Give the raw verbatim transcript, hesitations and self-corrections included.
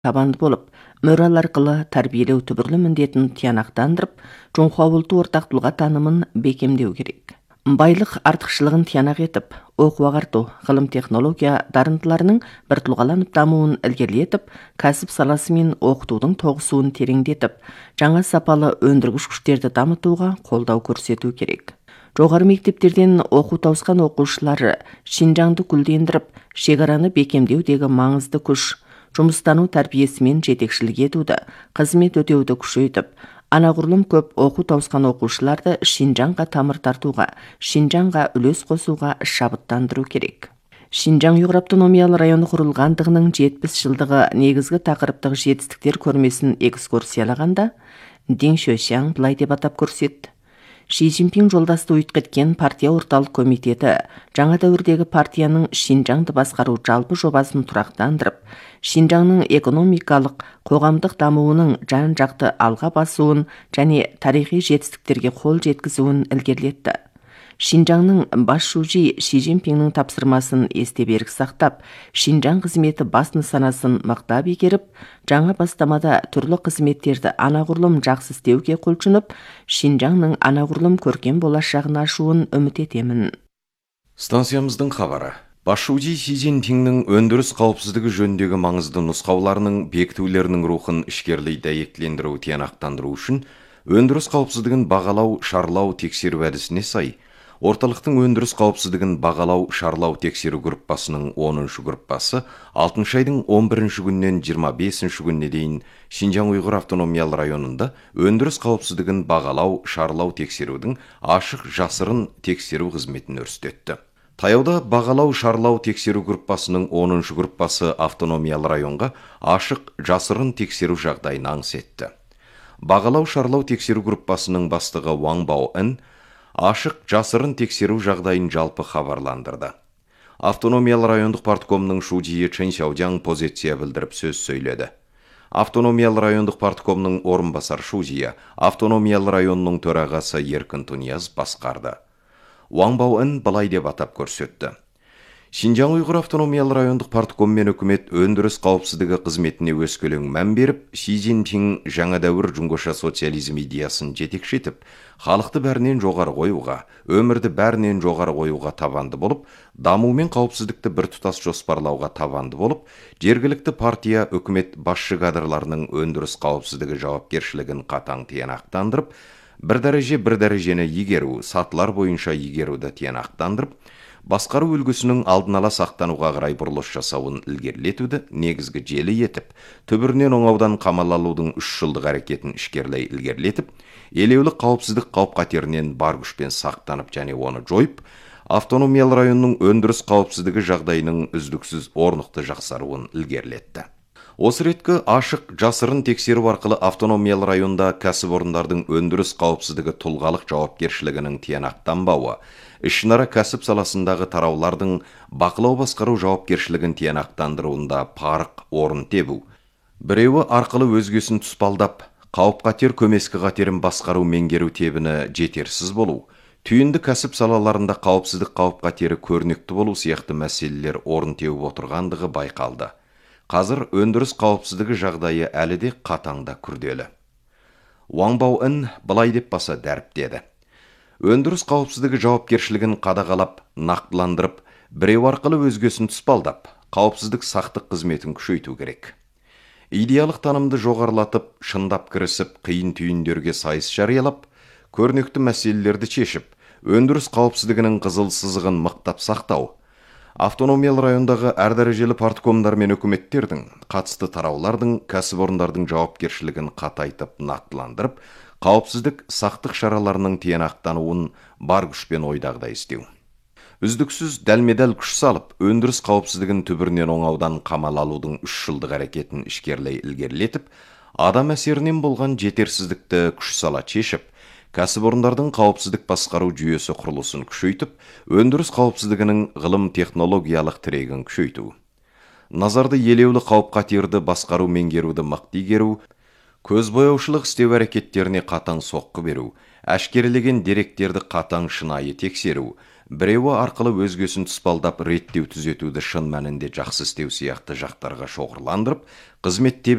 табанды болып, мөрал арқылы тәрбиелеу түбірлі міндетін тиянақтандырып, жоңхуа ұлты ортақ тұлға танымын бекемдеу керек. Байлық артықшылығын тиянақ етіп, оқу ағарту, ғылым технология дарындыларының бір тұлғаланып дамуын ілгерілетіп, кәсіп саласы мен оқытудың тоғысуын тереңдетіп, жаңа сапалы өндіргіш күштерді дамытуға қолдау көрсету керек. Жоғары мектептерден оқу тауысқан оқушылары Шинжаңды гүлдендіріп, шекараны бекемдеудегі маңызды күш, жұмыстану тәрбиесімен жетекшілік етуді, қызмет өтеуді күшейтіп, анағұрлым көп оқу тауысқан оқушыларды Шинжаңға тамыр тартуға, Шинжаңға үлес қосуға шабыттандыру керек. Шинжаң ұйғыр автономиялы районы құрылғандығының жетпіс жылдығы негізгі тақырыптық жетістіктер көрмесін экскурсиялағанда, Дин Шөшяң былай деп атап көрсетті. Ши Цзиньпин жолдасты ұйытқыткен партия орталық комитеті жаңа дәуірдегі партияның Шинжаңды басқару жалпы жобасын тұрақтандырып, Шинжаңның экономикалық, қоғамдық дамуының жан-жақты алға басуын және тарихи жетістіктерге қол жеткізуін ілгерілетті. Шинжаңның бас шужи Ши Цзиньпиннің тапсырмасын есте берік сақтап, Шинжаң қызметі бас нысанасын мықтап игеріп, жаңа бастамада түрлі қызметтерді анағұрлым жақсы істеуге құлшынып, Шинжаңның анағұрлым көркем болашағын ашуын үміт етемін. Станциямыздың хабары. Бас шужи Ши Цзиньпиннің өндіріс қауіпсіздігі жөніндегі маңызды нұсқауларының бекітулерінің рухын ішкерлей дәйектілендіру тиянақтандыру үшін өндіріс қауіпсіздігін бағалау, шарлау, тексеру әдісіне сай, орталықтың өндіріс қауіпсіздігін бағалау, шарлау, тексеру группасының оныншы группасы алтыншы айдың он бірінші күннен жиырма бесінші күніне дейін Шинжаң ұйғыр автономиялы районында өндіріс қауіпсіздігін бағалау, шарлау, тексерудің ашық жасырын тексеру қызметін өрістетті. Таяуда бағалау, шарлау, тексеру группасының оныншы группасы автономиялы районға ашық жасырын тексеру жағдайын аңс етті. Бағалау, шарлау, тексеру группасының бастығы Ваң Баоэн ашық жасырын тексеру жағдайын жалпы хабарландырды. Автономиялы райондық парткомның шудиі Чэн Сяодяң позиция білдіріп сөз сөйледі. Автономиялы райондық парткомның орынбасар шудиі автономиялы районның төрағасы Еркін Тунияз басқарды. Ваң Баоэн былай деп атап көрсетті. Шинжаң ұйғыр автономиялы райондық партком мен үкімет өндіріс қауіпсіздігі қызметіне өскелең мән беріп, Ши Цзиньпин жаңа дәуір жұңғыша социализм идеясын жетекшетіп, халықты бәрінен жоғары қоюға, өмірді бәрінен жоғары қоюға табанды болып, даму мен қауіпсіздікті бір тұтас жоспарлауға табанды болып, жергілікті партия, үкімет басшы кадрларының өндіріс қауіпсіздігі жауапкершілігін қатаң тиянақтандырып, бір дәреже бір дәрежені игеру, сатылар бойынша игеруді тиянақтандырып, басқару үлгісінің алдын ала сақтануға қарай бұрылыс жасауын ілгерілетуді негізгі желі етіп, түбірінен оңаудан қамал алудың үш жылдық әрекетін ішкерлей ілгерілетіп, елеулі қауіпсіздік қауіп-қатерінен бар күшпен сақтанып және оны жойып, автономиялы районның өндіріс қауіпсіздігі жағдайының үздіксіз орнықты жақсаруын ілгерілетті. Осы реткі ашық жасырын тексеру арқылы автономиялы районда кәсіпорындардың өндіріс қауіпсіздігі тұлғалық жауапкершілігінің тиянақтанбауы, ішінара кәсіп саласындағы тараулардың бақылау басқару жауапкершілігін тиянақтандыруында парық орын тебу. Біреуі арқылы өзгесін тұспалдап, қауіп-қатер көмескі қатерін басқару меңгеру тебіні жетерсіз болу, түйінді кәсіп салаларында қауіпсіздік қауіп-қатері көрнекті болу сияқты мәселелер орын теуіп отырғандығы байқалды. Қазір өндіріс қауіпсіздігі жағдайы әлі де қатаңда күрделі. Ваң Баоэн былай деп баса дәріптеді. Өндіріс қауіпсіздігі жауапкершілігін қадағалап, нақтыландырып, біреу арқылы өзгесін тұспалдап, қауіпсіздік сақтық қызметін күшейту керек. Идеялық танымды жоғарылатып, шындап кірісіп, қиын түйіндерге сайыс жариялап, көрнекті мәселелерді шешіп, өндіріс қауіпсіздігінің қызыл сызығын мықтап сақтау, автономиялы райондағы әр дәрежелі парткомдар мен үкіметтердің, қатысты тараулардың, кәсіпорындардың жауапкершілігін қатайтып, нақтыландырып, қауіпсіздік сақтық шараларының тиянақтануын бар күшпен ойдағыдай істеу. Үздіксіз дәлме-дәл күш салып, өндіріс қауіпсіздігін түбірінен оңаудан қамал алудың үш жылдық әрекетін ішкерлей ілгерілетіп, адам әсерінен болған жетерсіздікті күш сала шешіп, кәсіпорындардың қауіпсіздік басқару жүйесі құрылысын күшейтіп, өндіріс қауіпсіздігінің ғылым технологиялық тірегін күшейту. Назарды елеулі қауіп-қатерді басқару меңгеруді мықты игеру, көзбояушылық істеу әрекеттеріне қатаң соққы беру, әшкерелеген деректерді қатаң шынайы тексеру, біреуі арқылы өзгесін тұспалдап реттеу түзетуді шын мәнінде жақсы істеу сияқты жақтарға шоғырландырып, қызметте